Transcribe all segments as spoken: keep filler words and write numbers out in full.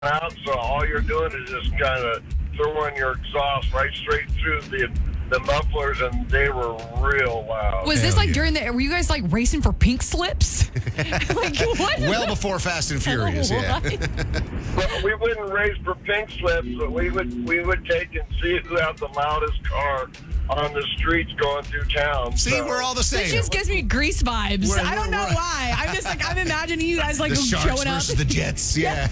out, so all you're doing is just kind of throwing your exhaust right straight through the the mufflers, and they were real loud. Was this Hell like yeah. during the, were you guys like racing for pink slips? Like what? Well before Fast and Furious, yeah. Well, we wouldn't race for pink slips, but we would we would take and see who had the loudest car on the streets going through town. See, so. we're all the This same. just gives me Grease vibes. We're- I don't know we're- why. I'm just like, I'm imagining you guys like the Sharks showing up. versus the Jets, yeah.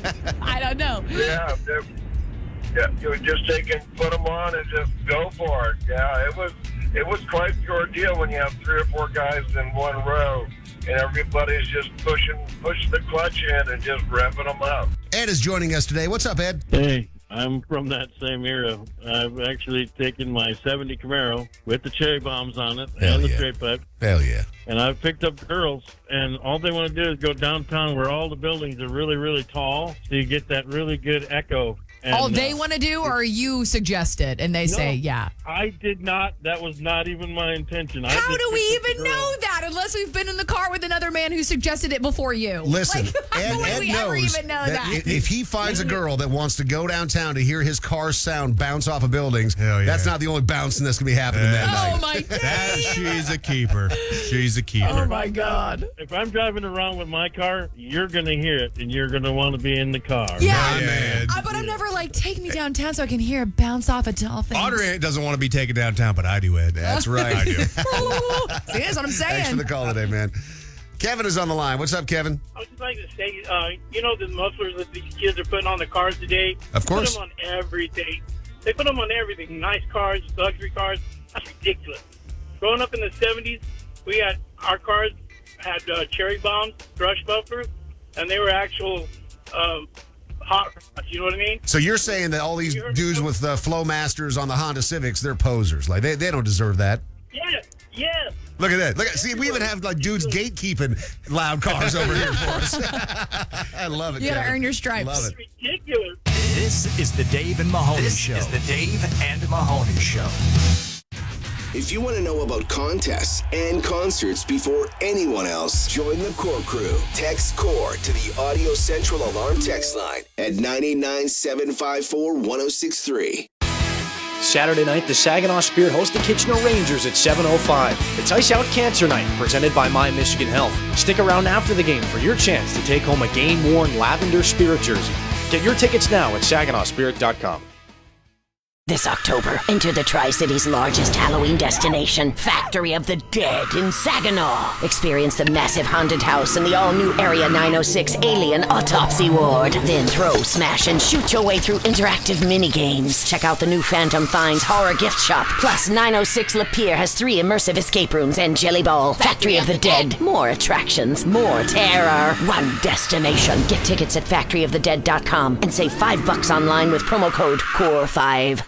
I don't know. Yeah, they- yeah, you would just take and put them on and just go for it. Yeah, it was it was quite the ordeal when you have three or four guys in one row and everybody's just pushing push the clutch in and just revving them up. Ed is joining us today. What's up, Ed? Hey, I'm from that same era. I've actually taken my seventy Camaro with the cherry bombs on it Hell and the yeah. straight pipe, Hell yeah. and I've picked up girls, and all they want to do is go downtown where all the buildings are really, really tall, so you get that really good echo. And, All they uh, want to do, or you suggest it and they No. say, yeah. I did not. That was not even my intention. I How just do we picked up even the girl. know that unless we've been in the car with another man who suggested it before you? Listen, Like, Ed, how would Ed we knows ever even know that? i- if he finds a girl that wants to go downtown to hear his car's sound bounce off of buildings, Hell yeah. that's not the only bouncing that's going to be happening that Oh night. my That days. she's a keeper. She's a keeper. Oh my God. If I'm driving around with my car, you're going to hear it, and you're going to want to be in the car. Yeah, Yeah, man. I, but I'm never like, take me downtown so I can hear it bounce off a tall thing. Audrey doesn't want to be taken downtown, but I do, Ed. That's right. I do. See, that's what I'm saying. Thanks for the call today, man. Kevin is on the line. What's up, Kevin? I would just like to say, uh, you know the mufflers that these kids are putting on the cars today? Of course. They put them on everything. They put them on everything. Nice cars, luxury cars. That's ridiculous. Growing up in the seventies, we had, our cars had uh, cherry bombs, brush mufflers, and they were actual um, hot rods, you know what I mean? So you're saying that all these You heard dudes me? with uh, Flow Masters on the Honda Civics, they're posers. Like, they, they don't deserve that. Yes, yes. Look at that. Look at, see, we even have like dudes gatekeeping loud cars over here for us. I love it, You gotta Kevin. earn your stripes. Love it. Ridiculous. This is the Dave and Mahoney This Show. is the Dave and Mahoney Show. If you want to know about contests and concerts before anyone else, join the Core Crew. Text CORE to the Audio Central Alarm text line at nine eight nine, seven five four, one oh six three. Saturday night, the Saginaw Spirit host the Kitchener Rangers at seven oh five. It's Ice Out Cancer Night, presented by My Michigan Health. Stick around after the game for your chance to take home a game-worn Lavender Spirit jersey. Get your tickets now at saginaw spirit dot com. This October, enter the Tri-City's largest Halloween destination, Factory of the Dead in Saginaw. Experience the massive haunted house and the all-new Area nine oh six Alien Autopsy Ward. Then throw, smash, and shoot your way through interactive mini-games. Check out the new Phantom Finds Horror Gift Shop. Plus, nine oh six Lapeer has three immersive escape rooms and Jelly Ball. Factory of the Dead. More attractions, more terror. One destination. Get tickets at factory of the dead dot com and save five bucks online with promo code core five.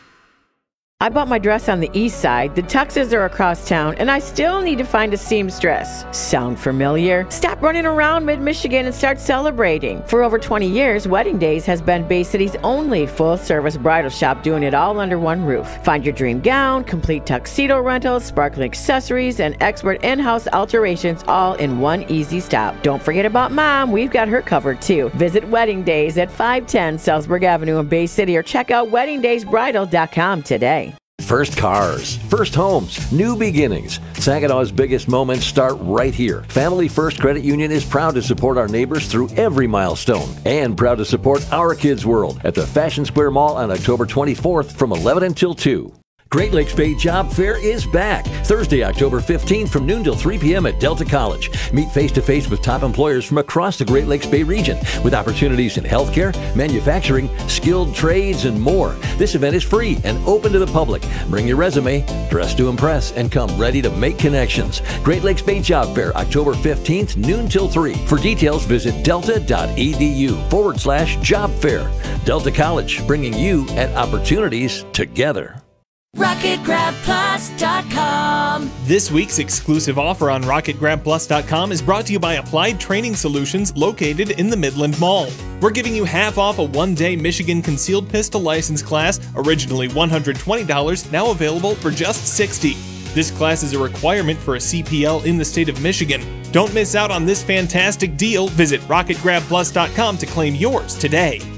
I bought my dress on the east side, the tuxes are across town, and I still need to find a seamstress. Sound familiar? Stop running around mid-Michigan and start celebrating. For over twenty years, Wedding Days has been Bay City's only full-service bridal shop doing it all under one roof. Find your dream gown, complete tuxedo rentals, sparkling accessories, and expert in-house alterations all in one easy stop. Don't forget about Mom, we've got her covered too. Visit Wedding Days at five ten Salzburg Avenue in Bay City or check out wedding days bridal dot com today. First cars, first homes, new beginnings. Saginaw's biggest moments start right here. Family First Credit Union is proud to support our neighbors through every milestone and proud to support Our Kids World at the Fashion Square Mall on October twenty-fourth from eleven until two. Great Lakes Bay Job Fair is back. Thursday, October fifteenth from noon till three p.m. at Delta College. Meet face-to-face with top employers from across the Great Lakes Bay region with opportunities in healthcare, manufacturing, skilled trades, and more. This event is free and open to the public. Bring your resume, dress to impress, and come ready to make connections. Great Lakes Bay Job Fair, October fifteenth, noon till three. For details, visit delta.edu forward slash job fair. Delta College, bringing you at opportunities together. rocket grab plus dot com. This week's exclusive offer on rocket grab plus dot com is brought to you by Applied Training Solutions located in the Midland Mall. We're giving you half off a one-day Michigan concealed pistol license class, originally one hundred twenty dollars, now available for just sixty dollars. This class is a requirement for a C P L in the state of Michigan. Don't miss out on this fantastic deal. Visit rocket grab plus dot com to claim yours today.